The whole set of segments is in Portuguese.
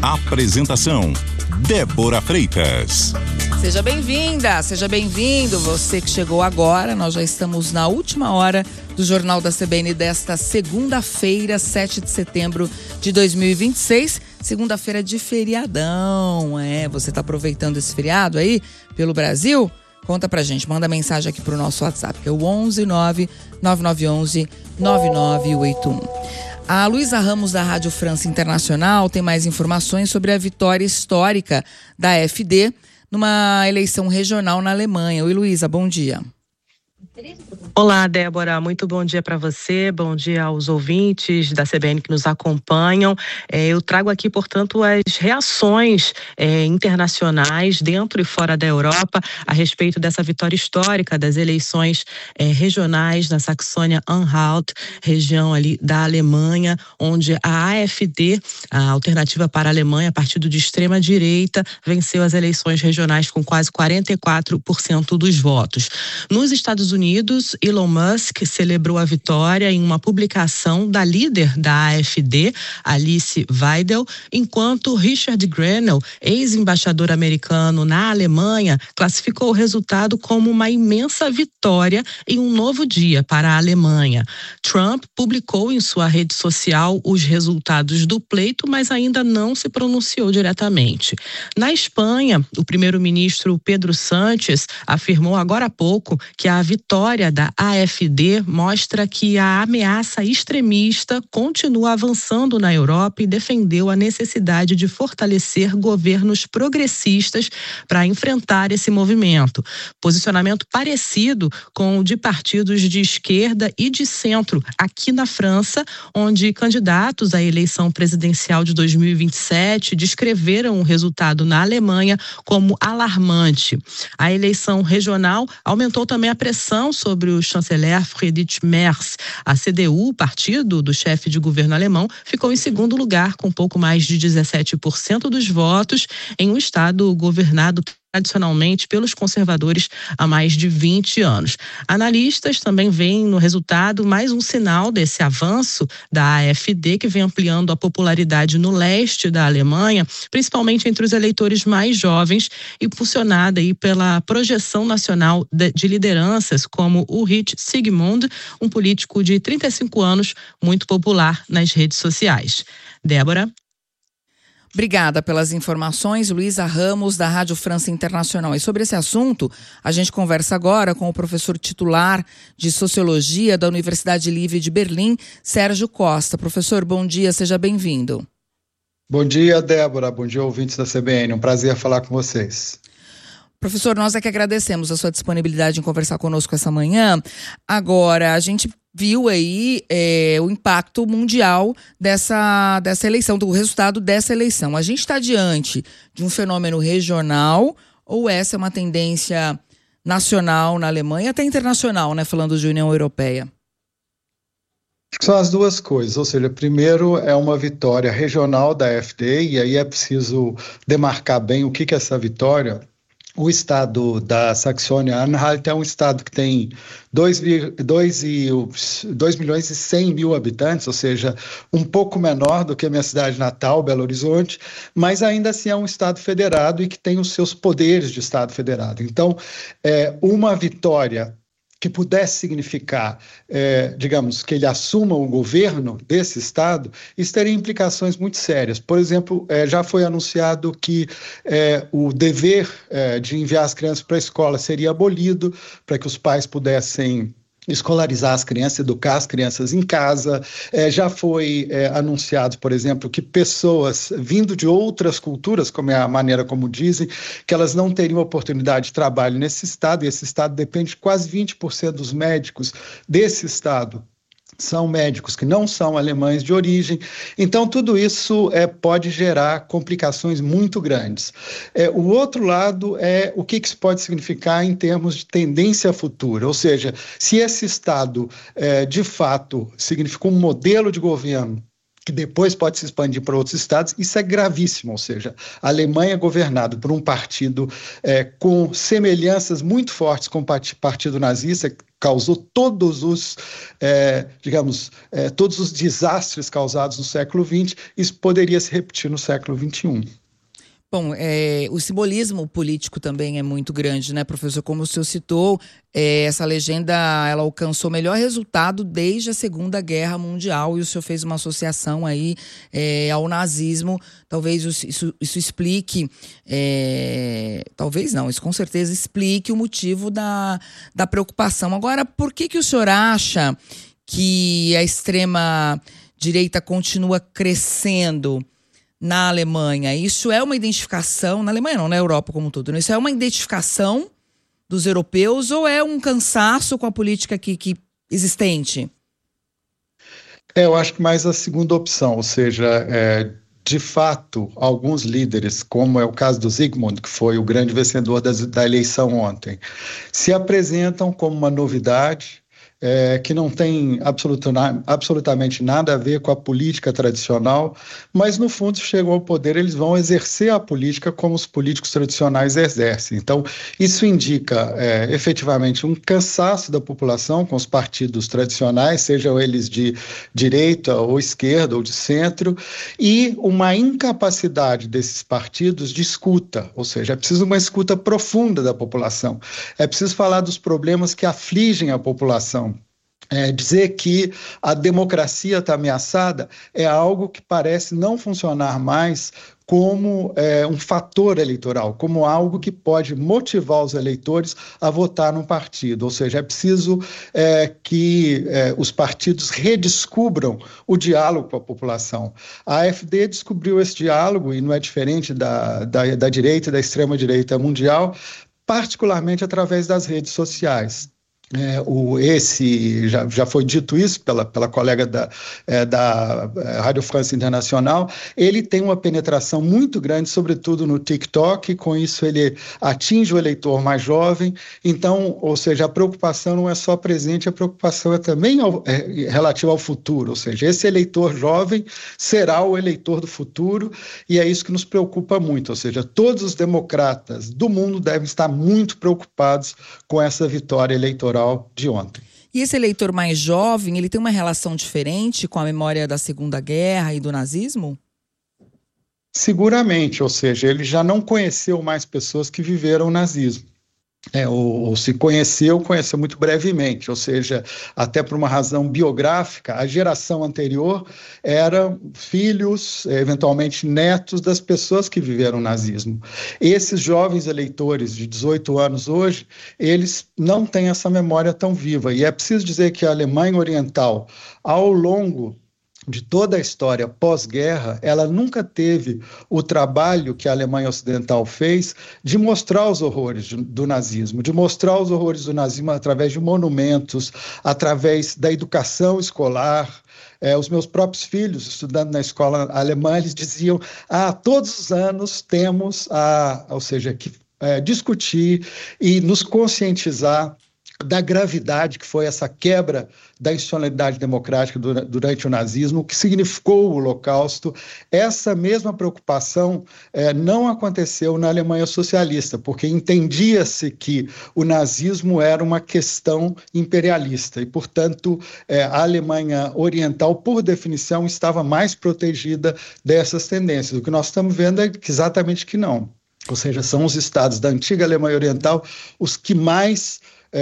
Apresentação: Débora Freitas. Seja bem-vinda, seja bem-vindo. Você que chegou agora, nós já estamos na última hora do Jornal da CBN desta segunda-feira, 7 de setembro de 2026. Segunda-feira de feriadão. Você está aproveitando esse feriado aí pelo Brasil? Conta pra gente, manda mensagem aqui pro nosso WhatsApp, que é o 119-9911-9981. A Luísa Ramos, da Rádio França Internacional, tem mais informações sobre a vitória histórica da AfD numa eleição regional na Alemanha. Oi, Luísa, bom dia. Olá, Débora, muito bom dia para você, bom dia aos ouvintes da CBN que nos acompanham. Eu trago aqui, portanto, as reações internacionais dentro e fora da Europa a respeito dessa vitória histórica das eleições regionais na Saxônia-Anhalt, região ali da Alemanha, onde a AfD, a Alternativa para a Alemanha, partido de extrema direita, venceu as eleições regionais com quase 44% dos votos. Nos Estados Unidos, Elon Musk celebrou a vitória em uma publicação da líder da AfD, Alice Weidel, enquanto Richard Grenell, ex-embaixador americano na Alemanha, classificou o resultado como uma imensa vitória em um novo dia para a Alemanha. Trump publicou em sua rede social os resultados do pleito, mas ainda não se pronunciou diretamente. Na Espanha, o primeiro-ministro Pedro Sánchez afirmou agora há pouco que a vitória da AfD mostra que a ameaça extremista continua avançando na Europa e defendeu a necessidade de fortalecer governos progressistas para enfrentar esse movimento. Posicionamento parecido com o de partidos de esquerda e de centro aqui na França, onde candidatos à eleição presidencial de 2027 descreveram o resultado na Alemanha como alarmante. A eleição regional aumentou também a pressão sobre o chanceler Friedrich Merz. A CDU, partido do chefe de governo alemão, ficou em segundo lugar com pouco mais de 17% dos votos em um estado governado tradicionalmente pelos conservadores há mais de 20 anos. Analistas também veem no resultado mais um sinal desse avanço da AfD, que vem ampliando a popularidade no leste da Alemanha, principalmente entre os eleitores mais jovens, impulsionada aí pela projeção nacional de lideranças como o Ulrich Sigmund, um político de 35 anos, muito popular nas redes sociais. Débora? Obrigada pelas informações, Luísa Ramos, da Rádio França Internacional. E sobre esse assunto, a gente conversa agora com o professor titular de Sociologia da Universidade Livre de Berlim, Sérgio Costa. Professor, bom dia, seja bem-vindo. Bom dia, Débora. Bom dia, ouvintes da CBN. Um prazer falar com vocês. Professor, nós é que agradecemos a sua disponibilidade em conversar conosco essa manhã. Agora, a gente viu aí o impacto mundial dessa eleição, do resultado dessa eleição. A gente está diante de um fenômeno regional ou essa é uma tendência nacional na Alemanha, até internacional, né, falando de União Europeia? São as duas coisas, ou seja, primeiro é uma vitória regional da AfD e aí é preciso demarcar bem o que é essa vitória. O estado da Saxônia-Anhalt é um estado que tem 2.100.000 habitantes, ou seja, um pouco menor do que a minha cidade natal, Belo Horizonte, mas ainda assim é um estado federado e que tem os seus poderes de estado federado. Então, uma vitória que pudesse significar, digamos, que ele assuma o governo desse estado, isso teria implicações muito sérias. Por exemplo, já foi anunciado que o dever de enviar as crianças para a escola seria abolido, para que os pais pudessem escolarizar as crianças, educar as crianças em casa. Já foi anunciado, por exemplo, que pessoas vindo de outras culturas, como é a maneira como dizem, que elas não teriam oportunidade de trabalho nesse estado, e esse estado depende de quase 20% dos médicos desse estado. São médicos que não são alemães de origem, então tudo isso pode gerar complicações muito grandes. O outro lado é o que isso pode significar em termos de tendência futura, ou seja, se esse Estado de fato significou um modelo de governo que depois pode se expandir para outros estados, isso é gravíssimo, ou seja, a Alemanha é governada por um partido com semelhanças muito fortes com o partido nazista, que causou todos os, todos os desastres causados no século XX, isso poderia se repetir no século XXI. Bom, o simbolismo político também é muito grande, né, professor? Como o senhor citou, essa legenda ela alcançou o melhor resultado desde a Segunda Guerra Mundial, e o senhor fez uma associação aí ao nazismo. Talvez isso explique, talvez não, isso com certeza explique o motivo da preocupação. Agora, por que o senhor acha que a extrema-direita continua crescendo na Alemanha? Isso é uma identificação, na Alemanha não, na Europa como um todo, né? Isso é uma identificação dos europeus ou é um cansaço com a política que existente? Eu acho que mais a segunda opção, ou seja, de fato, alguns líderes, como é o caso do Zygmunt, que foi o grande vencedor da eleição ontem, se apresentam como uma novidade, que não tem absolutamente nada a ver com a política tradicional, mas no fundo, se chegam ao poder, eles vão exercer a política como os políticos tradicionais exercem. Então, isso indica efetivamente um cansaço da população com os partidos tradicionais, sejam eles de direita ou esquerda ou de centro, e uma incapacidade desses partidos de escuta, ou seja, é preciso uma escuta profunda da população, é preciso falar dos problemas que afligem a população. Dizer que a democracia está ameaçada é algo que parece não funcionar mais como um fator eleitoral, como algo que pode motivar os eleitores a votar num partido. Ou seja, é preciso que os partidos redescubram o diálogo com a população. A AfD descobriu esse diálogo, e não é diferente da direita e da extrema-direita mundial, particularmente através das redes sociais. Já foi dito isso pela colega da Rádio França Internacional, ele tem uma penetração muito grande, sobretudo no TikTok, e com isso ele atinge o eleitor mais jovem. Então, ou seja, a preocupação não é só presente, a preocupação é também relativa ao futuro, ou seja, esse eleitor jovem será o eleitor do futuro, e é isso que nos preocupa muito, ou seja, todos os democratas do mundo devem estar muito preocupados com essa vitória eleitoral de ontem. E esse eleitor mais jovem, ele tem uma relação diferente com a memória da Segunda Guerra e do nazismo? Seguramente, ou seja, ele já não conheceu mais pessoas que viveram o nazismo. Ou se conheceu muito brevemente, ou seja, até por uma razão biográfica, a geração anterior era filhos, eventualmente netos das pessoas que viveram o nazismo. Esses jovens eleitores de 18 anos hoje, eles não têm essa memória tão viva, e é preciso dizer que a Alemanha Oriental, ao longo de toda a história pós-guerra, ela nunca teve o trabalho que a Alemanha Ocidental fez de mostrar os horrores do nazismo, através de monumentos, através da educação escolar. Os meus próprios filhos, estudando na escola alemã, eles diziam, todos os anos temos que discutir e nos conscientizar da gravidade que foi essa quebra da institucionalidade democrática durante o nazismo, o que significou o Holocausto. Essa mesma preocupação não aconteceu na Alemanha socialista, porque entendia-se que o nazismo era uma questão imperialista e, portanto, a Alemanha Oriental, por definição, estava mais protegida dessas tendências. O que nós estamos vendo é exatamente que não. Ou seja, são os estados da antiga Alemanha Oriental os que mais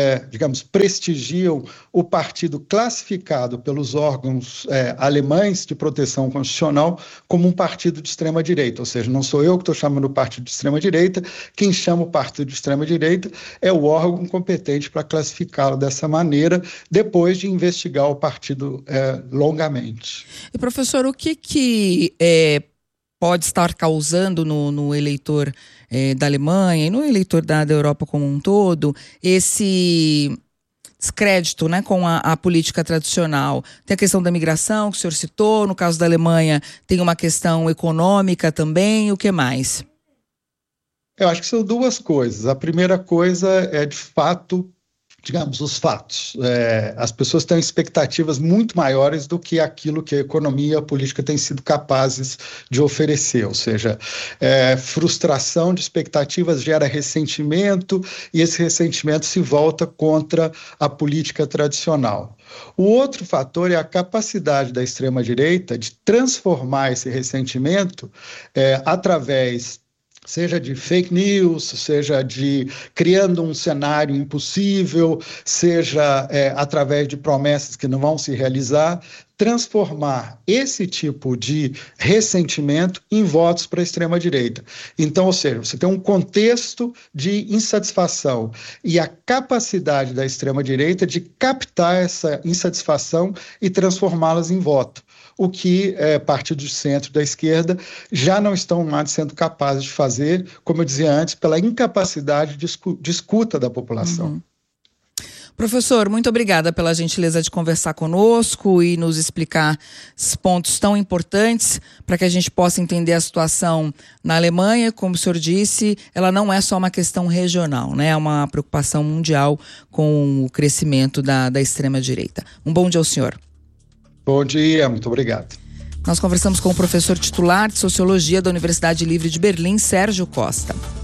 prestigiam o partido classificado pelos órgãos alemães de proteção constitucional como um partido de extrema-direita. Ou seja, não sou eu que estou chamando o partido de extrema-direita, quem chama o partido de extrema-direita é o órgão competente para classificá-lo dessa maneira, depois de investigar o partido longamente. E, professor, o que pode estar causando no eleitor da Alemanha e no eleitor da Europa como um todo esse descrédito, né, com a política tradicional? Tem a questão da migração que o senhor citou, no caso da Alemanha tem uma questão econômica também, o que mais? Eu acho que são duas coisas. A primeira coisa é, de fato, digamos, os fatos. As pessoas têm expectativas muito maiores do que aquilo que a economia e a política têm sido capazes de oferecer, ou seja, frustração de expectativas gera ressentimento e esse ressentimento se volta contra a política tradicional. O outro fator é a capacidade da extrema-direita de transformar esse ressentimento através seja de fake news, seja de criando um cenário impossível, seja através de promessas que não vão se realizar, transformar esse tipo de ressentimento em votos para a extrema-direita. Então, ou seja, você tem um contexto de insatisfação e a capacidade da extrema-direita de captar essa insatisfação e transformá-las em voto. O que partidos de centro da esquerda já não estão mais sendo capazes de fazer, como eu dizia antes, pela incapacidade de escuta da população. Uhum. Professor, muito obrigada pela gentileza de conversar conosco e nos explicar esses pontos tão importantes para que a gente possa entender a situação na Alemanha. Como o senhor disse, ela não é só uma questão regional, né? É uma preocupação mundial com o crescimento da extrema-direita. Um bom dia ao senhor. Bom dia, muito obrigado. Nós conversamos com o professor titular de Sociologia da Universidade Livre de Berlim, Sérgio Costa.